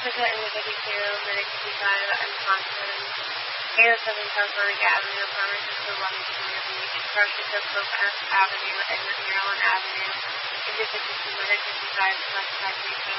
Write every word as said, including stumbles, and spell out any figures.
present in the fifty-two, minute fifty-five, and Thompson. eight oh seven South Lake Avenue, apartment six oh one, Virginia Beach. Crushes of Pope Avenue and Maryland Avenue. Into fifty-two, minute fifty-five, plus five